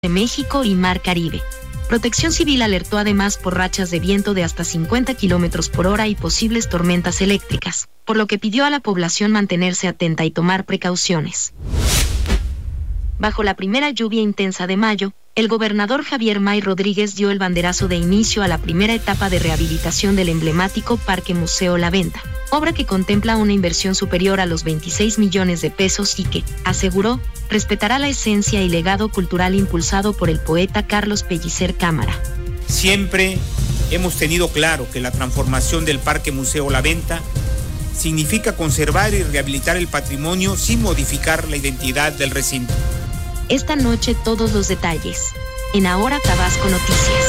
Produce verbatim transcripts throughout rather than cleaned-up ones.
de México y Mar Caribe. Protección Civil alertó además por rachas de viento de hasta cincuenta kilómetros por hora y posibles tormentas eléctricas, por lo que pidió a la población mantenerse atenta y tomar precauciones. Bajo la primera lluvia intensa de mayo, el gobernador Javier May Rodríguez dio el banderazo de inicio a la primera etapa de rehabilitación del emblemático Parque Museo La Venta, obra que contempla una inversión superior a los veintiséis millones de pesos y que, aseguró, respetará la esencia y legado cultural impulsado por el poeta Carlos Pellicer Cámara. Siempre hemos tenido claro que la transformación del Parque Museo La Venta significa conservar y rehabilitar el patrimonio sin modificar la identidad del recinto. Esta noche todos los detalles, en Ahora Tabasco Noticias.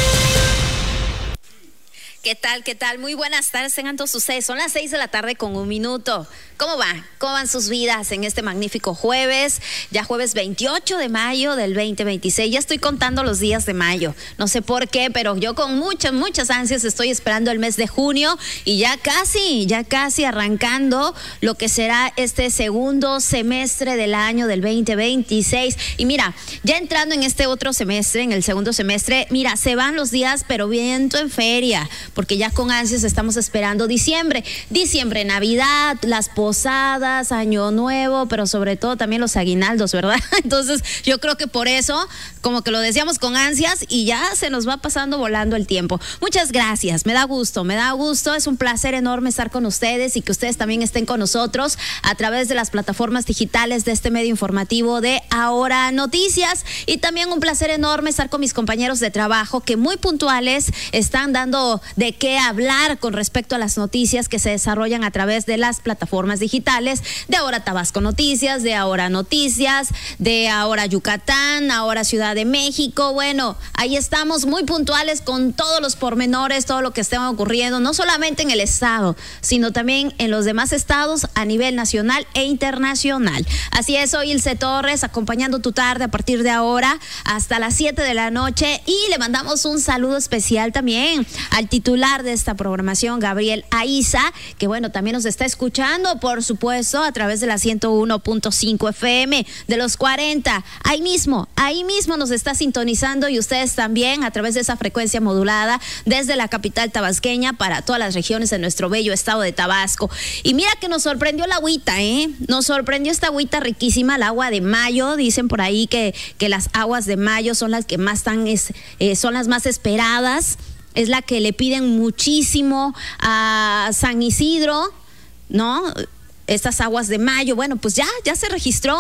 ¿Qué tal? ¿Qué tal? Muy buenas tardes, tengan todos ustedes. Son las seis de la tarde con un minuto. ¿Cómo va? ¿Cómo van sus vidas en este magnífico jueves? Ya jueves veintiocho de mayo del veinte veintiséis. Ya estoy contando los días de mayo. No sé por qué, pero yo con muchas, muchas ansias estoy esperando el mes de junio y ya casi, ya casi arrancando lo que será este segundo semestre del año del veinte veintiséis. Y mira, ya entrando en este otro semestre, en el segundo semestre, mira, se van los días, pero viento en feria, porque ya con ansias estamos esperando diciembre. Diciembre, Navidad, las posadas, Año Nuevo, pero sobre todo también los aguinaldos, ¿verdad? Entonces yo creo que por eso, como que lo decíamos con ansias y ya se nos va pasando volando el tiempo. Muchas gracias, me da gusto, me da gusto, es un placer enorme estar con ustedes y que ustedes también estén con nosotros a través de las plataformas digitales de este medio informativo de Ahora Noticias, y también un placer enorme estar con mis compañeros de trabajo que muy puntuales están dando de qué hablar con respecto a las noticias que se desarrollan a través de las plataformas digitales de Ahora Tabasco Noticias, de Ahora Noticias, de Ahora Yucatán, Ahora Ciudad de México. Bueno, ahí estamos muy puntuales con todos los pormenores, todo lo que esté ocurriendo, no solamente en el estado, sino también en los demás estados a nivel nacional e internacional. Así es, soy Ilse Torres, acompañando tu tarde a partir de ahora hasta las siete de la noche, y le mandamos un saludo especial también al titular de esta programación, Gabriel Aiza, que bueno, también nos está escuchando, por supuesto, a través de la ciento uno punto cinco F M de los cuarenta. Ahí mismo, ahí mismo nos está sintonizando, y ustedes también a través de esa frecuencia modulada desde la capital tabasqueña para todas las regiones de nuestro bello estado de Tabasco. Y mira que nos sorprendió la agüita, ¿eh? Nos sorprendió esta agüita riquísima, el agua de mayo. Dicen por ahí que, que las aguas de mayo son las que más están, es, eh, son las más esperadas. Es la que le piden muchísimo a San Isidro, ¿no? Estas aguas de mayo, bueno, pues ya, ya se registró.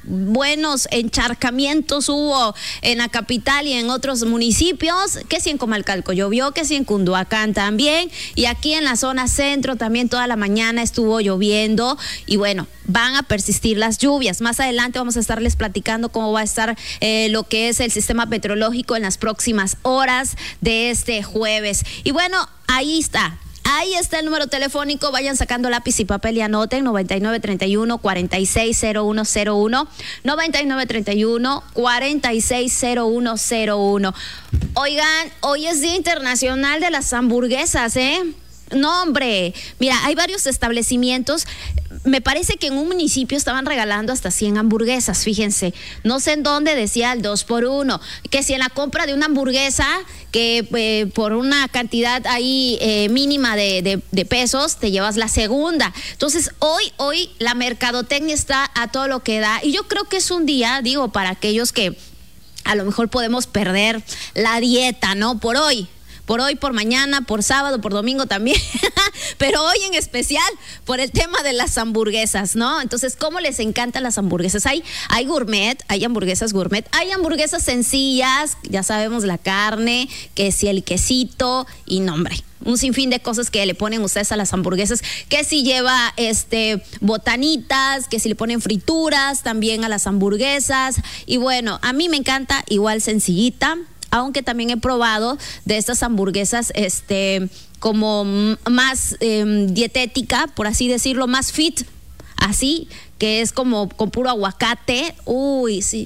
Buenos encharcamientos hubo en la capital y en otros municipios, que si en Comalcalco llovió, que si en Cunduacán también, y aquí en la zona centro también toda la mañana estuvo lloviendo, y bueno, van a persistir las lluvias. Más adelante vamos a estarles platicando cómo va a estar eh, lo que es el sistema meteorológico en las próximas horas de este jueves. Y bueno, ahí está. Ahí está el número telefónico, vayan sacando lápiz y papel y anoten: noventa y nueve treinta y uno, cuarenta y seis cero uno cero uno, noventa y nueve treinta y uno, cuarenta y seis cero uno cero uno. Oigan, hoy es Día Internacional de las Hamburguesas, ¿eh? No, hombre, mira, hay varios establecimientos. Me parece que en un municipio estaban regalando hasta cien hamburguesas, fíjense. No sé en dónde decía el dos por uno, que si en la compra de una hamburguesa, que eh, por una cantidad ahí eh, mínima de, de, de pesos, te llevas la segunda. Entonces, hoy, hoy la mercadotecnia está a todo lo que da, y yo creo que es un día, digo, para aquellos que a lo mejor podemos perder la dieta, ¿no? Por hoy. Por hoy, por mañana, por sábado, por domingo también, pero hoy en especial por el tema de las hamburguesas, ¿no? Entonces, ¿cómo les encantan las hamburguesas? Hay, hay gourmet, hay hamburguesas gourmet, hay hamburguesas sencillas, ya sabemos, la carne, que si el quesito, y no, hombre, un sinfín de cosas que le ponen ustedes a las hamburguesas, que si lleva este botanitas, que si le ponen frituras también a las hamburguesas. Y bueno, a mí me encanta igual sencillita, aunque también he probado de estas hamburguesas este como más eh, dietética, por así decirlo, más fit, así, que es como con puro aguacate. Uy, sí,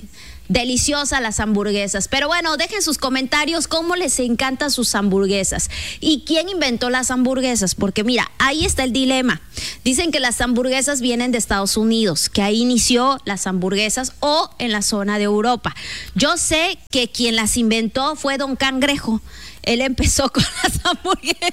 deliciosas las hamburguesas. Pero bueno, dejen sus comentarios cómo les encantan sus hamburguesas y quién inventó las hamburguesas, porque mira, ahí está el dilema. Dicen que las hamburguesas vienen de Estados Unidos, que ahí inició las hamburguesas, o en la zona de Europa. Yo sé que quien las inventó fue Don Cangrejo. Él empezó con las hamburguesas.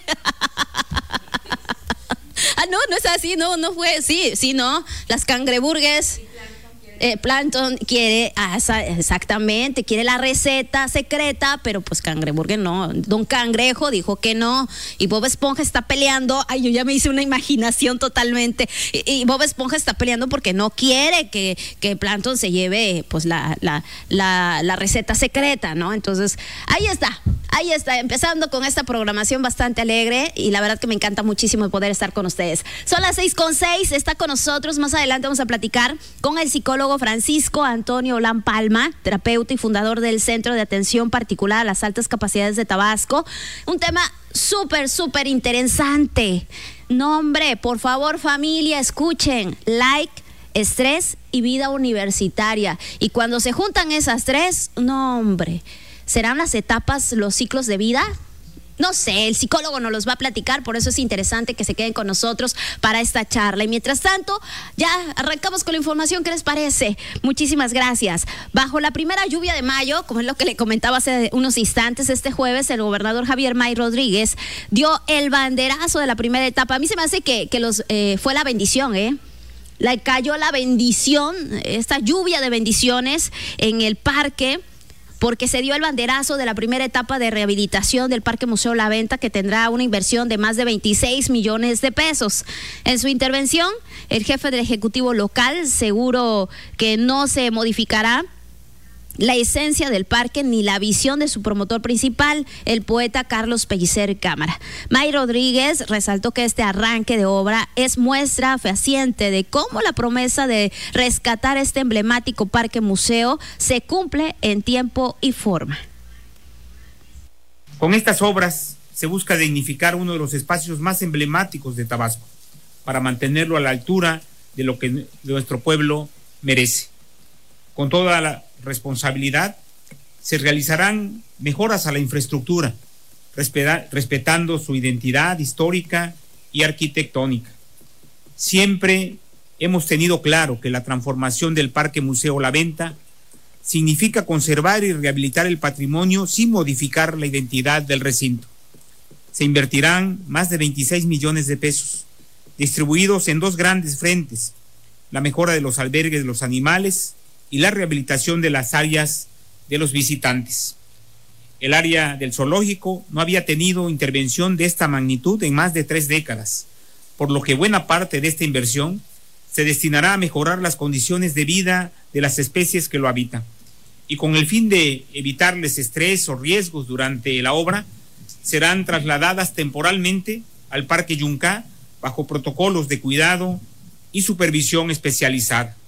Ah, no, no es así, no, no fue, sí, sí, no, las cangreburgues. Eh, Plankton quiere, ah, exactamente, quiere la receta secreta, pero pues Cangreburger no. Don Cangrejo dijo que no, y Bob Esponja está peleando. Ay, yo ya me hice una imaginación totalmente. Y, y Bob Esponja está peleando porque no quiere que, que Plankton se lleve pues la, la, la, la receta secreta, ¿no? Entonces, ahí está. Ahí está, empezando con esta programación bastante alegre, y la verdad que me encanta muchísimo poder estar con ustedes. Son las seis con seis, está con nosotros. Más adelante vamos a platicar con el psicólogo Francisco Antonio Olán Palma, terapeuta y fundador del Centro de Atención Particular a las Altas Capacidades de Tabasco. Un tema súper, súper interesante. No, hombre, por favor, familia, escuchen. Like, estrés y vida universitaria. Y cuando se juntan esas tres, no, hombre, ¿serán las etapas, los ciclos de vida? No sé, el psicólogo nos los va a platicar, por eso es interesante que se queden con nosotros para esta charla. Y mientras tanto, ya arrancamos con la información. ¿Qué les parece? Muchísimas gracias. Bajo la primera lluvia de mayo, como es lo que le comentaba hace unos instantes, este jueves el gobernador Javier May Rodríguez dio el banderazo de la primera etapa. A mí se me hace que, que los eh, fue la bendición, ¿eh? Le cayó la bendición, esta lluvia de bendiciones en el parque, porque se dio el banderazo de la primera etapa de rehabilitación del Parque Museo La Venta, que tendrá una inversión de más de veintiséis millones de pesos. En su intervención, el jefe del Ejecutivo local aseguró que no se modificará la esencia del parque ni la visión de su promotor principal, el poeta Carlos Pellicer Cámara. May Rodríguez resaltó que este arranque de obra es muestra fehaciente de cómo la promesa de rescatar este emblemático parque museo se cumple en tiempo y forma. Con estas obras se busca dignificar uno de los espacios más emblemáticos de Tabasco para mantenerlo a la altura de lo que nuestro pueblo merece. Con toda la responsabilidad, se realizarán mejoras a la infraestructura, respeta, respetando su identidad histórica y arquitectónica. Siempre hemos tenido claro que la transformación del Parque Museo La Venta significa conservar y rehabilitar el patrimonio sin modificar la identidad del recinto. Se invertirán más de veintiséis millones de pesos, distribuidos en dos grandes frentes: la mejora de los albergues de los animales y la rehabilitación de las áreas de los visitantes. El área del zoológico no había tenido intervención de esta magnitud en más de tres décadas, por lo que buena parte de esta inversión se destinará a mejorar las condiciones de vida de las especies que lo habitan. Y con el fin de evitarles estrés o riesgos durante la obra, serán trasladadas temporalmente al Parque Yuncá bajo protocolos de cuidado y supervisión especializada.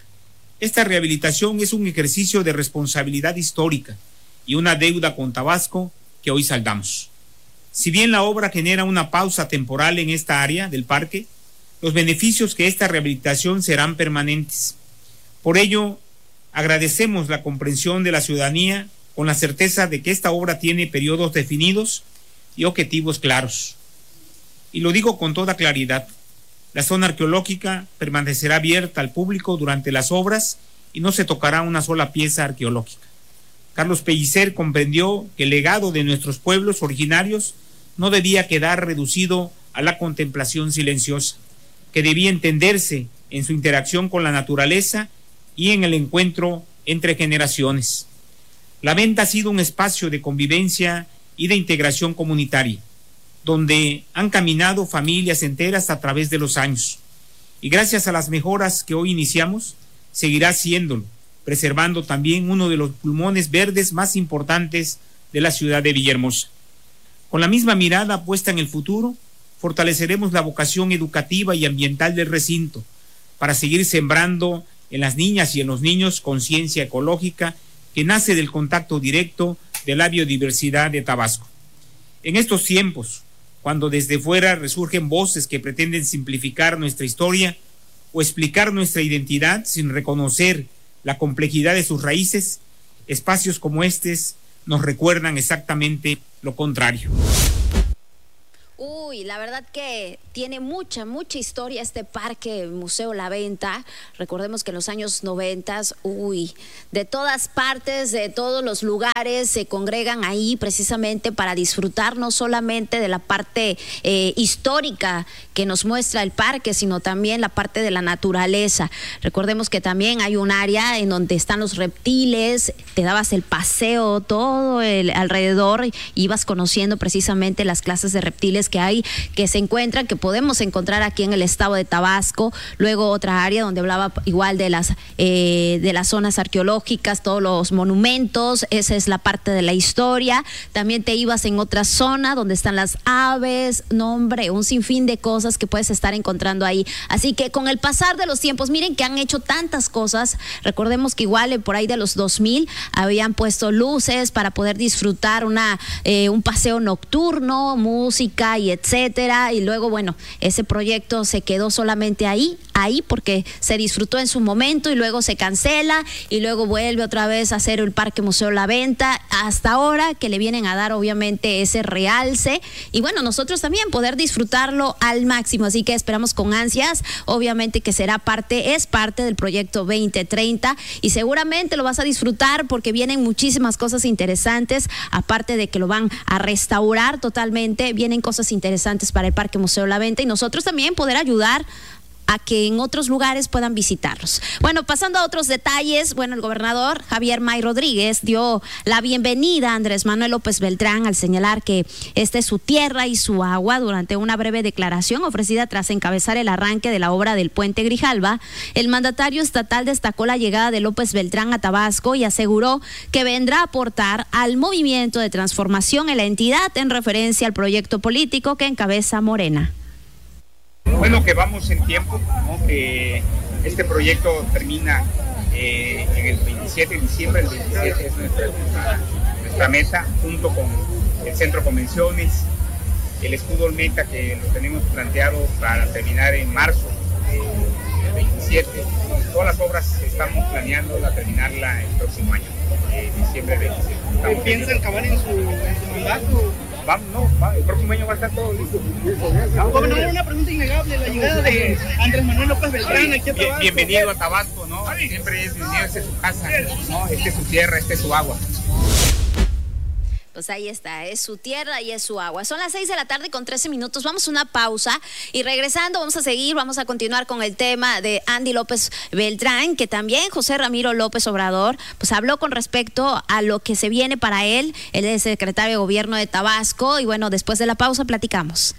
Esta rehabilitación es un ejercicio de responsabilidad histórica y una deuda con Tabasco que hoy saldamos. Si bien la obra genera una pausa temporal en esta área del parque, los beneficios que esta rehabilitación serán permanentes. Por ello, agradecemos la comprensión de la ciudadanía con la certeza de que esta obra tiene periodos definidos y objetivos claros. Y lo digo con toda claridad. La zona arqueológica permanecerá abierta al público durante las obras y no se tocará una sola pieza arqueológica. Carlos Pellicer comprendió que el legado de nuestros pueblos originarios no debía quedar reducido a la contemplación silenciosa, que debía entenderse en su interacción con la naturaleza y en el encuentro entre generaciones. La Venta ha sido un espacio de convivencia y de integración comunitaria, donde han caminado familias enteras a través de los años. Y gracias a las mejoras que hoy iniciamos, seguirá siéndolo, preservando también uno de los pulmones verdes más importantes de la ciudad de Villahermosa. Con la misma mirada puesta en el futuro, fortaleceremos la vocación educativa y ambiental del recinto para seguir sembrando en las niñas y en los niños conciencia ecológica que nace del contacto directo de la biodiversidad de Tabasco. En estos tiempos, cuando desde fuera resurgen voces que pretenden simplificar nuestra historia o explicar nuestra identidad sin reconocer la complejidad de sus raíces, espacios como estos nos recuerdan exactamente lo contrario. Uy, la verdad que tiene mucha, mucha historia este parque Museo La Venta. Recordemos que en los años noventas, uy, de todas partes, de todos los lugares se congregan ahí precisamente para disfrutar no solamente de la parte eh, histórica que nos muestra el parque, sino también la parte de la naturaleza. Recordemos que también hay un área en donde están los reptiles, te dabas el paseo todo el alrededor, ibas conociendo precisamente las clases de reptiles que hay, que se encuentran, que podemos encontrar aquí en el estado de Tabasco. Luego otra área donde hablaba igual de las eh, de las zonas arqueológicas, todos los monumentos, esa es la parte de la historia. También te ibas en otra zona donde están las aves, no hombre, un sinfín de cosas que puedes estar encontrando ahí. Así que con el pasar de los tiempos, miren que han hecho tantas cosas. Recordemos que igual eh, por ahí de los dos mil habían puesto luces para poder disfrutar una eh, un paseo nocturno, música y etcétera, y luego bueno, ese proyecto se quedó solamente ahí, ahí porque se disfrutó en su momento y luego se cancela y luego vuelve otra vez a hacer el Parque Museo La Venta, hasta ahora que le vienen a dar obviamente ese realce y bueno, nosotros también poder disfrutarlo al máximo, así que esperamos con ansias, obviamente que será parte, es parte del proyecto veinte treinta y seguramente lo vas a disfrutar porque vienen muchísimas cosas interesantes, aparte de que lo van a restaurar totalmente, vienen cosas interesantes para el Parque Museo La Venta y nosotros también poder ayudar a que en otros lugares puedan visitarlos. Bueno, pasando a otros detalles, bueno, el gobernador Javier May Rodríguez dio la bienvenida a Andrés Manuel López Beltrán al señalar que esta es su tierra y su agua durante una breve declaración ofrecida tras encabezar el arranque de la obra del Puente Grijalva. El mandatario estatal destacó la llegada de López Beltrán a Tabasco y aseguró que vendrá a aportar al movimiento de transformación en la entidad en referencia al proyecto político que encabeza Morena. Bueno, que vamos en tiempo, ¿no? Que este proyecto termina eh, en el veintisiete de diciembre, el veintisiete es nuestra, nuestra, nuestra meta, junto con el Centro Convenciones, el escudo Olmeca que lo tenemos planteado para terminar en marzo del veintisiete. Todas las obras estamos planeando la terminarla el próximo año, eh, diciembre veintisiete. ¿Piensan acabar en su, en su mandato? Vamos, no, va, el próximo año va a estar todo listo. Gobernador, una pregunta innegable, la llegada de Andrés Manuel López Beltrán aquí a Tabasco. Bienvenido a Tabasco, ¿no? Siempre es bienvenido, esta es su casa, ¿no? Esta es su tierra, esta es su agua. Pues ahí está, es su tierra y es su agua. Son las seis de la tarde con trece minutos. Vamos a una pausa y regresando vamos a seguir, vamos a continuar con el tema de Andy López Beltrán, que también José Ramiro López Obrador pues habló con respecto a lo que se viene para él. Él es secretario de Gobierno de Tabasco y bueno, después de la pausa platicamos.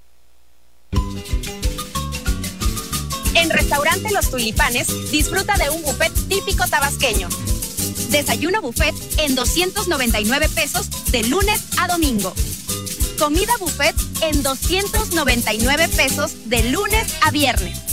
En Restaurante Los Tulipanes disfruta de un buffet típico tabasqueño. Desayuno buffet en doscientos noventa y nueve pesos de lunes a domingo. Comida buffet en doscientos noventa y nueve pesos de lunes a viernes.